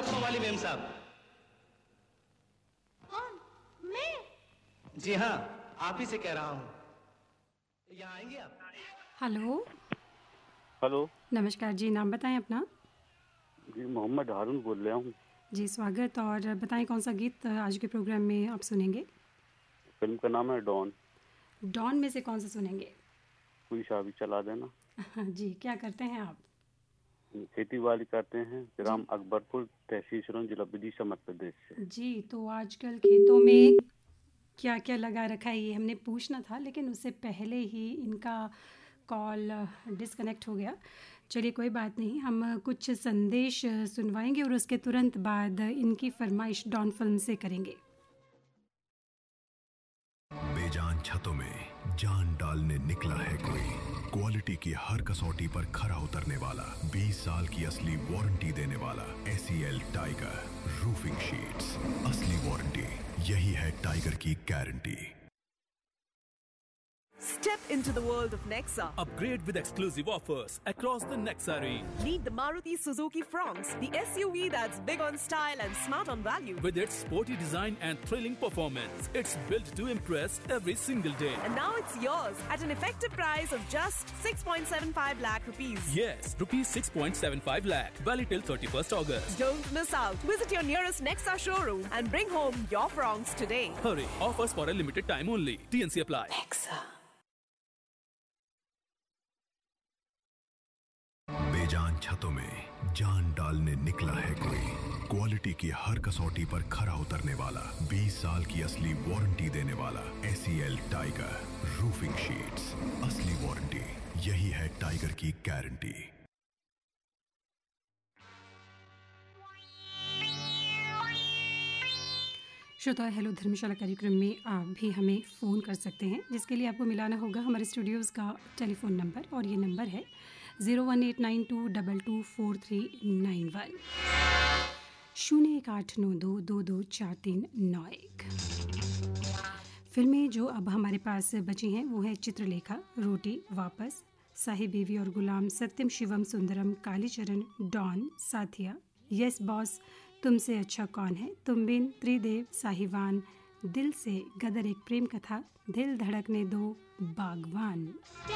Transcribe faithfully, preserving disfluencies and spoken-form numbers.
आपको वाली मेम साहब। कौन? मैं? जी हाँ, आप ही से कह रहा हूँ। यहाँ आएंगे आप? हेलो। हेलो। नमस्कार जी, नाम बताएं अपना। जी मोहम्मद हारून बोल रहा हूँ। जी स्वागत। और बताएं कौन सा गीत आज के प्रोग्राम में आप सुनेंगे। फिल्म का नाम है डॉन। डॉन में से कौन सा सुनेंगे। कोई सा भी चला देना। जी, क्या करते हैं आप। खेती बाड़ी करते हैं, ग्राम अकबरपुर, तहसील सिरोंज, जिला विदिशा, मध्य प्रदेश से। जी, तो आजकल खेतों में क्या क्या लगा रखा है ये हमने पूछना था, लेकिन उससे पहले ही इनका कॉल डिस्कनेक्ट हो गया। चलिए कोई बात नहीं, हम कुछ संदेश सुनवाएंगे और उसके तुरंत बाद इनकी फरमाइश डॉन फिल्म से करेंगे। बेजान छतों में जान डालने निकला है कोई, क्वालिटी की हर कसौटी पर खरा उतरने वाला, बीस साल की असली वारंटी देने वाला एसीएल टाइगर रूफिंग शीट्स, असली वारंटी, यही है टाइगर की guarantee. Step into the world of Nexa. Upgrade with exclusive offers across the Nexa range. Meet the Maruti Suzuki Fronx, the S U V that's big on style and smart on value. With its sporty design and thrilling performance, it's built to impress every single day. And now it's yours at an effective price of just six point seven five lakh rupees. Yes, rupees six point seven five lakh. Valid till thirty-first August. Don't miss out. Visit your nearest Nexa showroom and bring home your Fronx today. Hurry, offers for a limited time only. T N C apply. Nexa. बेजान छतों में जान डालने निकला है कोई, quality की हर कसौटी पर खरा उतरने वाला, बीस साल की असली वारंटी देने वाला एसीएल टाइगर रूफिंग शीट्स, असली वारंटी, यही है टाइगर की गारंटी। श्रोता हेलो धर्मशाला कार्यक्रम में आप भी हमें फ़ोन कर सकते हैं, जिसके लिए आपको मिलाना होगा हमारे स्टूडियोज़ का टेलीफोन नंबर, और ये नंबर है zero one eight nine to double two four three nine one, शून्य एक आठ नौ दो दो दो चार तीन नौ एक। फिल्में जो अब हमारे पास बची हैं वो हैं चित्रलेखा, रोटी, वापस, साहिब बीवी और गुलाम, सत्यम शिवम सुंदरम, कालीचरण, डॉन, साथिया, यस बॉस, तुमसे अच्छा कौन है, तुम बिन, त्रिदेव, साहिवान, दिल से, गदर एक प्रेम कथा, दिल धड़कने दो, बागवान।